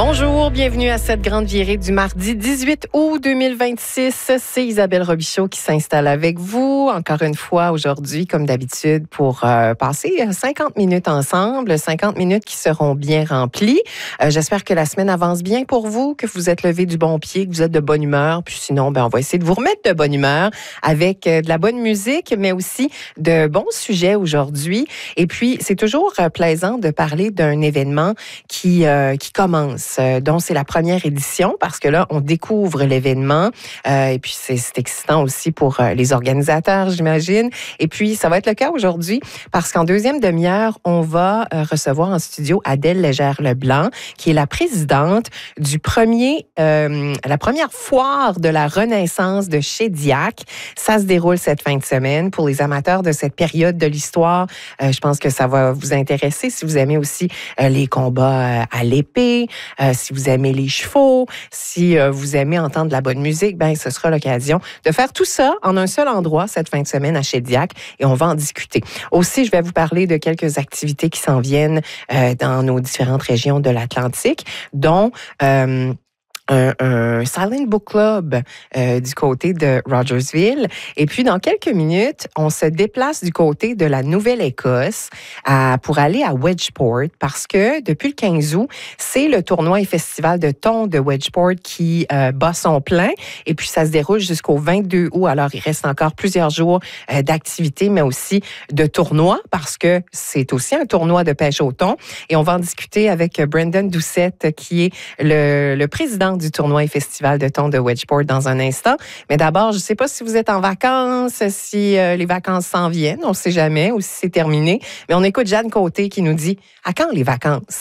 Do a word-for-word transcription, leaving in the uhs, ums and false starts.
Bonjour, bienvenue à cette grande virée du mardi dix-huit août deux mille vingt-six. C'est Isabelle Robichaud qui s'installe avec vous, encore une fois aujourd'hui, comme d'habitude, pour euh, passer cinquante minutes ensemble, cinquante minutes qui seront bien remplies. Euh, j'espère que la semaine avance bien pour vous, que vous êtes levé du bon pied, que vous êtes de bonne humeur. Puis sinon, ben, on va essayer de vous remettre de bonne humeur avec euh, de la bonne musique, mais aussi de bons sujets aujourd'hui. Et puis, c'est toujours euh, plaisant de parler d'un événement qui, euh, qui commence. Euh, dont c'est la première édition, parce que là, on découvre l'événement. Euh, et puis, c'est, c'est excitant aussi pour euh, les organisateurs, j'imagine. Et puis, ça va être le cas aujourd'hui, parce qu'en deuxième demi-heure, on va euh, recevoir en studio Adèle Légère-Leblanc, qui est la présidente du premier, euh, la première foire de la Renaissance de Shediac. Ça se déroule cette fin de semaine. Pour les amateurs de cette période de l'histoire, euh, je pense que ça va vous intéresser si vous aimez aussi euh, les combats euh, à l'épée. Euh, si vous aimez les chevaux, si euh, vous aimez entendre de la bonne musique, ben ce sera l'occasion de faire tout ça en un seul endroit cette fin de semaine à Shediac et on va en discuter. Aussi, je vais vous parler de quelques activités qui s'en viennent euh, dans nos différentes régions de l'Atlantique, dont euh, Un, un Silent Book Club euh, du côté de Rogersville. Et puis, dans quelques minutes, on se déplace du côté de la Nouvelle-Écosse à, pour aller à Wedgeport parce que depuis le quinze août, c'est le tournoi et festival de thon de Wedgeport qui euh, bat son plein. Et puis, ça se déroule jusqu'au vingt-deux août. Alors, il reste encore plusieurs jours euh, d'activité, mais aussi de tournoi parce que c'est aussi un tournoi de pêche au thon. Et on va en discuter avec Brendan Doucette, qui est le, le président du tournoi et festival de thon de Wedgeport dans un instant. Mais d'abord, je ne sais pas si vous êtes en vacances, si euh, les vacances s'en viennent, on ne sait jamais, ou si c'est terminé. Mais on écoute Jeanne Côté qui nous dit « À quand les vacances? »